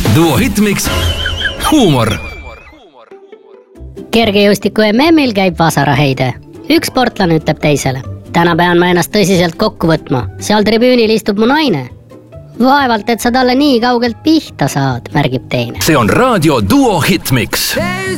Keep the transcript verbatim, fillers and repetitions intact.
Duo Hitmix huumor. Kergejõustiku M M-il käib vasaraheide. Üks sportlane ütleb teisele. Täna pean ma ennast tõsiselt kokku võtma. Seal tribüünil istub mu naine. Vaevalt, et sa talle nii kaugelt pihta saad, märgib teine. See on raadio Duo Hitmix.